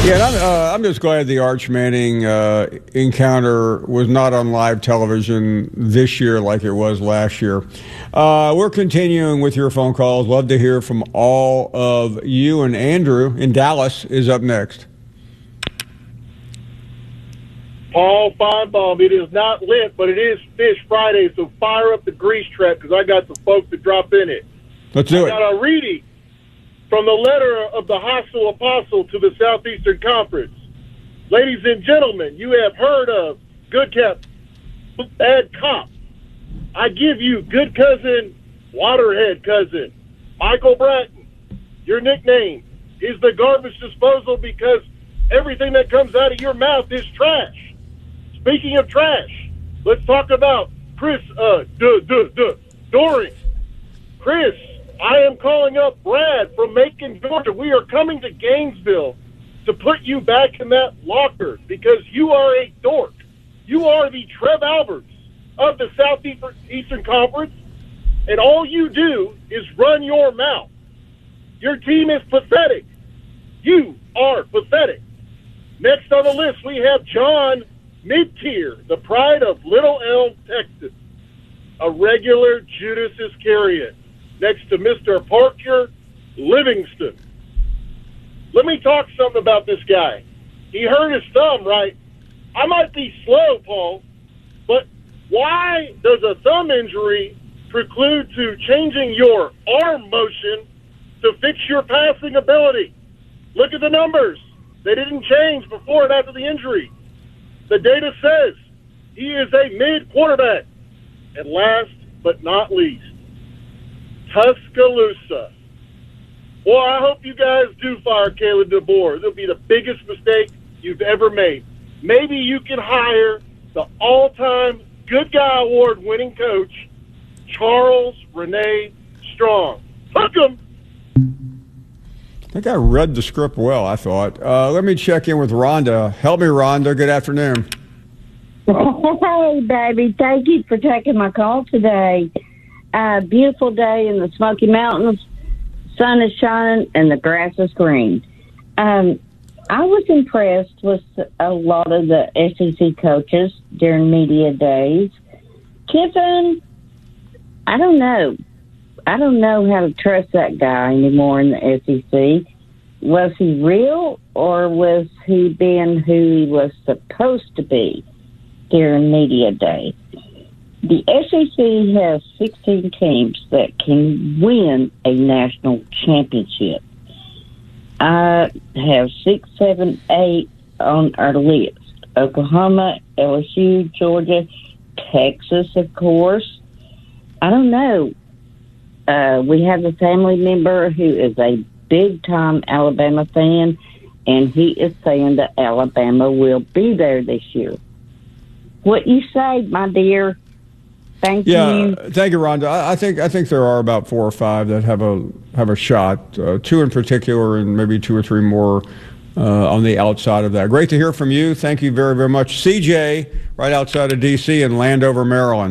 Yeah, and I'm just glad the Arch Manning encounter was not on live television this year like it was last year. We're continuing with your phone calls. Love to hear from all of you. And Andrew in Dallas is up next. Paul Feinbaum, it is not lit, but it is Fish Friday, so fire up the grease trap because I got some folks to drop in it. Let's do it. I got a reading from the letter of the hostile apostle to the Southeastern Conference. Ladies and gentlemen, you have heard of good cap, bad cop. I give you good cousin, waterhead cousin, Michael Bratton. Your nickname is the garbage disposal because everything that comes out of your mouth is trash. Speaking of trash, let's talk about Chris Doering. Chris, I am calling up Brad from Macon, Georgia. We are coming to Gainesville to put you back in that locker because you are a dork. You are the Trev Alberts of the Southeastern Conference, and all you do is run your mouth. Your team is pathetic. You are pathetic. Next on the list, we have John Mid-Tier, the pride of Little Elm, Texas, a regular Judas Iscariot, next to Mr. Parker Livingston. Let me talk something about this guy. He hurt his thumb, right? I might be slow, Paul, but why does a thumb injury preclude to changing your arm motion to fix your passing ability? Look at the numbers. They didn't change before and after the injury. The data says he is a mid-quarterback. And last but not least, Tuscaloosa. Well, I hope you guys do fire Caleb DeBoer. It'll be the biggest mistake you've ever made. Maybe you can hire the all-time Good Guy Award-winning coach, Charles Renee Strong. Hook 'em! I think I read the script well, I thought. Let me check in with Rhonda. Help me, Rhonda. Good afternoon. Hey, baby. Thank you for taking my call today. Beautiful day in the Smoky Mountains. Sun is shining and the grass is green. I was impressed with a lot of the SEC coaches during media days. Kiffin, I don't know. I don't know how to trust that guy anymore in the SEC. Was he real or was he being who he was supposed to be during media day? The SEC has 16 teams that can win a national championship. I have 6, 7, 8 on our list. Oklahoma, LSU, Georgia, Texas, of course. I don't know. We have a family member who is a big-time Alabama fan, and he is saying that Alabama will be there this year. What you say, my dear? Thank you. Thank you, Rhonda. I think there are about 4 or 5 that have a shot. 2 in particular, and maybe 2 or 3 more on the outside of that. Great to hear from you. Thank you very, very much, CJ, right outside of D.C. in Landover, Maryland.